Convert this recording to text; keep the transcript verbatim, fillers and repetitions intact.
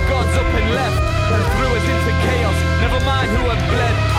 the gods up and left and threw us into chaos. Never mind who had bled.